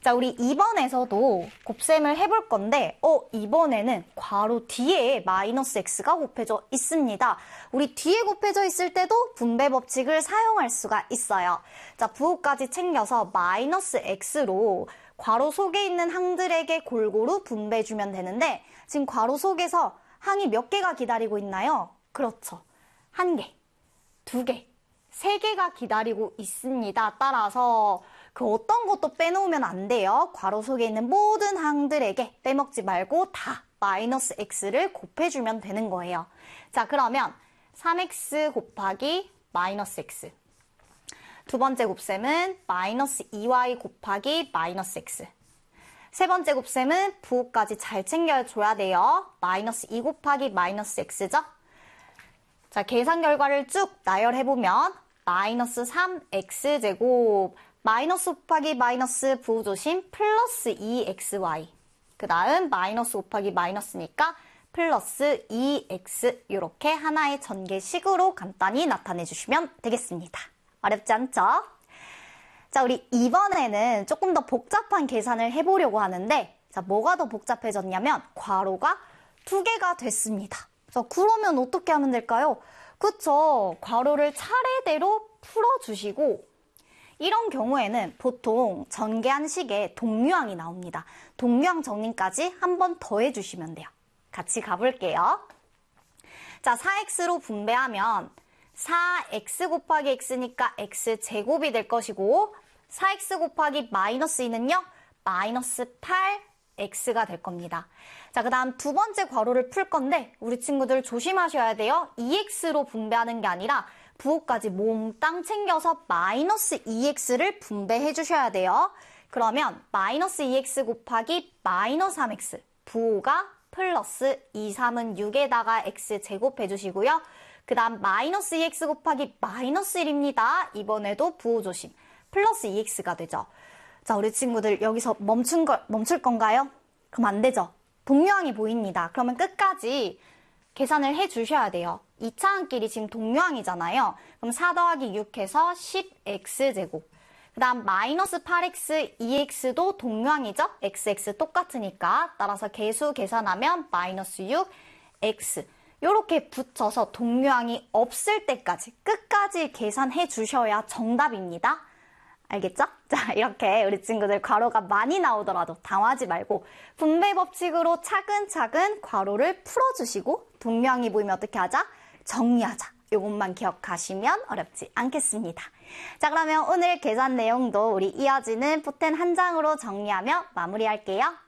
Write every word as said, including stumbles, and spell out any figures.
자, 우리 이번에서도 곱셈을 해볼 건데 어 이번에는 괄호 뒤에 마이너스 x가 곱해져 있습니다. 우리 뒤에 곱해져 있을 때도 분배 법칙을 사용할 수가 있어요. 자, 부호까지 챙겨서 마이너스 x로 괄호 속에 있는 항들에게 골고루 분배해주면 되는데 지금 괄호 속에서 항이 몇 개가 기다리고 있나요? 그렇죠. 한 개, 두 개, 세 개가 기다리고 있습니다. 따라서 그 어떤 것도 빼놓으면 안 돼요. 괄호 속에 있는 모든 항들에게 빼먹지 말고 다 마이너스 x를 곱해주면 되는 거예요. 자, 그러면 삼 엑스 곱하기 마이너스 x. 두 번째 곱셈은 마이너스 이 와이 곱하기 마이너스 x. 세 번째 곱셈은 부호까지 잘 챙겨줘야 돼요. 마이너스 이 곱하기 마이너스 x죠. 자, 계산 결과를 쭉 나열해보면 마이너스 삼 엑스 제곱 마이너스 곱하기 마이너스 부호 조심 플러스 이 엑스 와이 그 다음 마이너스 곱하기 마이너스니까 플러스 이 엑스 이렇게 하나의 전개식으로 간단히 나타내 주시면 되겠습니다. 어렵지 않죠? 자, 우리 이번에는 조금 더 복잡한 계산을 해보려고 하는데 자, 뭐가 더 복잡해졌냐면 괄호가 두 개가 됐습니다. 자, 그러면 어떻게 하면 될까요? 그쵸, 괄호를 차례대로 풀어주시고 이런 경우에는 보통 전개한 식에 동류항이 나옵니다. 동류항 정리까지 한 번 더 해주시면 돼요. 같이 가볼게요. 자, 사 엑스로 분배하면 사 엑스 곱하기 x니까 x제곱이 될 것이고 사 엑스 곱하기 마이너스 이는요. 마이너스 팔 엑스가 될 겁니다. 자, 그 다음 두 번째 괄호를 풀 건데 우리 친구들 조심하셔야 돼요. 이 엑스로 분배하는 게 아니라 부호까지 몽땅 챙겨서 마이너스 이 엑스를 분배해 주셔야 돼요. 그러면 마이너스 이 엑스 곱하기 마이너스 삼 엑스 부호가 플러스 이, 삼은 육에다가 x 제곱해 주시고요. 그 다음 마이너스 이 엑스 곱하기 마이너스 일입니다. 이번에도 부호 조심. 플러스 이 엑스가 되죠. 자, 우리 친구들 여기서 멈춘 걸, 멈출 건가요? 그럼 안 되죠. 동류항이 보입니다. 그러면 끝까지 계산을 해 주셔야 돼요. 이 차 항끼리 지금 동류항이잖아요. 그럼 사 더하기 육 해서 십 엑스 제곱. 그 다음 마이너스 팔 엑스, 이 엑스도 동류항이죠? 엑스, 엑스 똑같으니까. 따라서 계수 계산하면 마이너스 육 엑스. 이렇게 붙여서 동류항이 없을 때까지 끝까지 계산해 주셔야 정답입니다. 알겠죠? 자, 이렇게 우리 친구들 괄호가 많이 나오더라도 당황하지 말고 분배 법칙으로 차근차근 괄호를 풀어주시고 동류항이 보이면 어떻게 하자? 정리하자. 이것만 기억하시면 어렵지 않겠습니다. 자, 그러면 오늘 계산 내용도 우리 이어지는 포텐 한 장으로 정리하며 마무리할게요.